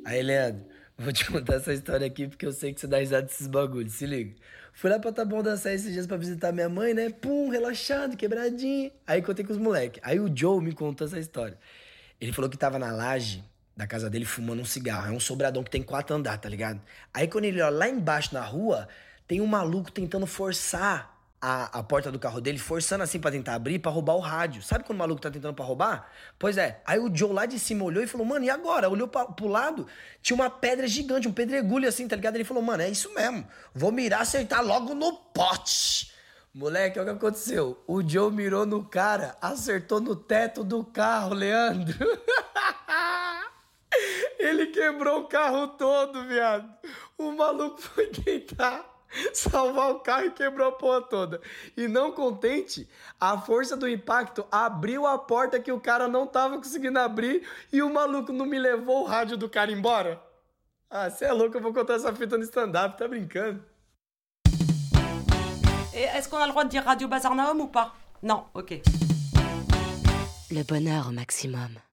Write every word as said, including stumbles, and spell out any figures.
Aí, Leandro, vou te contar essa história aqui porque eu sei que você dá risada desses bagulhos, se liga. Fui lá pra Taboão da Serra esses dias pra visitar minha mãe, né? Pum, relaxado, quebradinho. Aí contei com os moleques. Aí o Joe me contou essa história. Ele falou que tava na laje da casa dele fumando um cigarro. É um sobradão que tem quatro andares, tá ligado? Aí quando ele olha lá embaixo na rua, tem um maluco tentando forçar a, a porta do carro dele, forçando assim pra tentar abrir, pra roubar o rádio. Sabe quando o maluco tá tentando pra roubar? Pois é. Aí o Joe lá de cima olhou e falou, mano, e agora? Olhou pra, pro lado, tinha uma pedra gigante, um pedregulho assim, tá ligado? Ele falou, mano, é isso mesmo. Vou mirar, acertar logo no pote. Moleque, olha o que aconteceu. O Joe mirou no cara, acertou no teto do carro, Leandro. Ele quebrou o carro todo, viado. O maluco foi tentar salvar o carro e quebrou a porra toda. E não contente, a força do impacto abriu a porta que o cara não tava conseguindo abrir e o maluco não me levou o rádio do cara embora. Ah, cê é louco, eu vou contar essa fita no stand-up, tá brincando? Et est-ce qu'on a le droit de dire Radio Bazar Naum ou pas? Non, ok. Le bonheur au maximum.